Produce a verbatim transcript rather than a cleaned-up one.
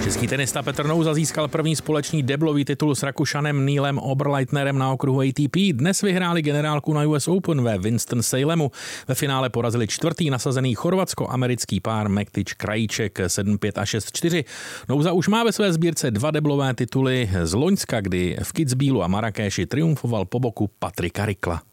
Český tenista Petr Nouza získal první společný deblový titul s Rakušanem Neilem Oberleitnerem na okruhu A T P. Dnes vyhráli generálku na U S Open ve Winston-Salemu. Ve finále porazili čtvrtý nasazený chorvatsko-americký pár Mektič Krajíček sedm pět a šest čtyři. Nouza už má ve své sbírce dva deblové tituly z loňska, kdy v Kitzbühelu a Marrakeši triumfoval po boku Patrika Rikla.